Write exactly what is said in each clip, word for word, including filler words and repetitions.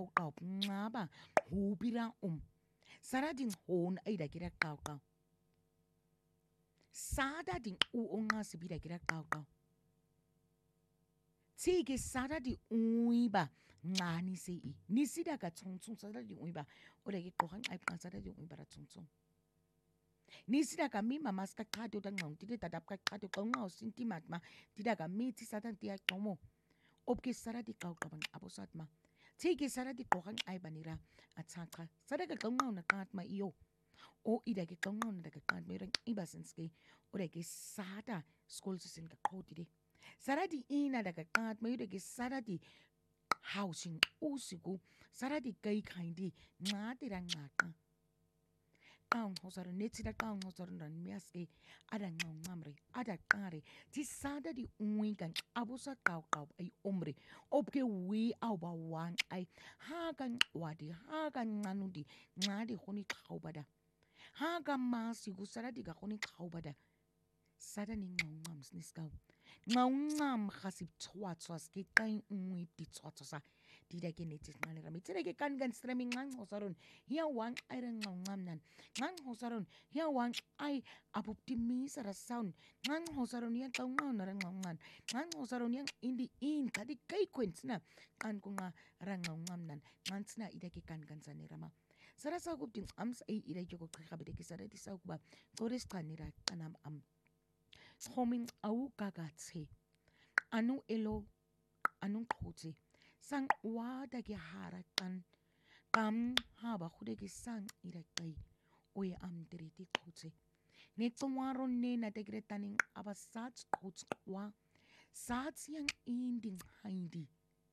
qau qau ngaba hubira um. Sara ding hon ay da kira qau qau. Sada ding u onga sibira kira qau qau. Tsike sada di uiba ngani se i. Nisida ka tsung tsung sada di uiba. Ora ki kohang ay pang sada di uiba ra tsung tsung. Nisida ka mi mamas ka kado da ngong tide tadap ka kado ka ngao sinti matma tida ka mi ti sada tiya komo. Opke sada di kau kabang abosat ma. Tsike sada di kohang ay banira at saka. Sada ka ngao na kat ma iyo. O ida ki ngao na ka kat ma irang iba sinske. Ora ki sada school sisin ka kodide. Saradi ina daga kat mayu daga saradi housing usiku saradi kai kaindi ngati ra ngaka kaung hosaru netida kaung hosaru ran miaske ada ngau ngamre ada kare ti sada di uingan abusa kau kau ay omre opke wi au ba wang ay hagan wadi hagan nganudi ngadi khoni kau bada hagan masigu saradi ga khoni kau bada sada ni ngau ngam sniskau ngam khasip twatwas ke kain ungwi di twatwasa di da ke netis ngani rami tira ke kan gan streaming ngang hosaron hiya wang ay rang ngam nan ngang hosaron hiya wang ay apoptimisa ra sound ngang hosaron yang kau ngau na rang ngan ngang hosaron yang indi in tadi kai kwents na kan ko nga rang ngam nan ngan sna ida ke kan gan sani rama sara sa gup ting ams ay ida ke ko khabide ke sara di sa ba kores kanira kanam am Homing au gagatse. Anu elo anung khote. Sang wada ke harakan. Kam haba khude ke sang irakai. Oye am diriti khote. Ne tuwaron ne na tegretaning aba sats khote wa. Sats yang inding haindi.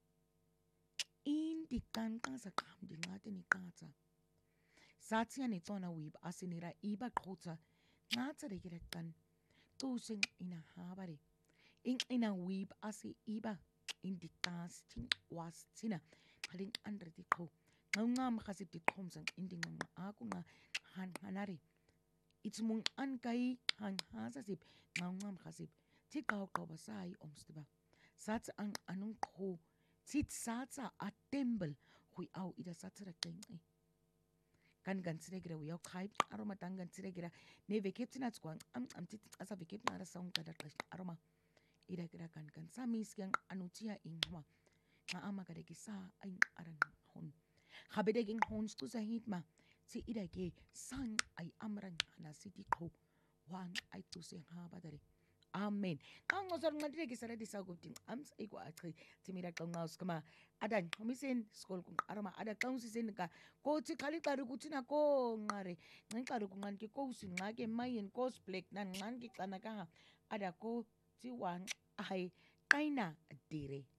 Indi kan kan sa kam di ngate ni kata. Sats yang ito na wib asinira iba khote. Ngata regretan. Tusing ina habare. In ina weeb asi iba in di casting was tina. Haling andre di ko. Ngam kasip di komsang indi ngam ako nga han hanari. It's mung an kai han hasasip ngam kasip. Ti kau kau basai omstiba. Sats ang anong ko. Tit satsa a tembel. Hui au ida satsa ra keng eh. Kan gan sire gira wiyaw kai aroma tangan sire gira ne vekep tina tskwang am am tit asa vekep na rasong kada kash aroma ira gira kan kan sami skiang anutia ingwa nga ama kada ki sa ay aran hon habede ging hon stu sa hitma si ira ke sang ay amran na city ko wang ay tu se ha badare Amen. Kang ngosor ngadire gisara di sagutin ams iko atri timira kang ngaus kama adan homisen school kung arama ada kang sisen ka ko ti kali taru kutina ko ngare ngan taru kungan ki ko usin ngake mayen cosplay nan ngan ki kana ka ada ko ti wan ai kaina dire